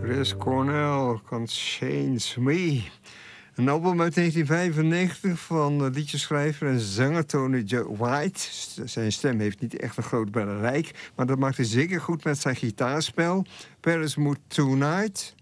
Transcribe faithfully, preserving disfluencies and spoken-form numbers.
Chris Cornell, Can't Change Me. Een album uit negentien vijfennegentig van de liedjeschrijver en zanger Tony Joe White. Zijn stem heeft niet echt een groot bereik, maar dat maakt hij zeker goed met zijn gitaarspel. Paris Mood Tonight.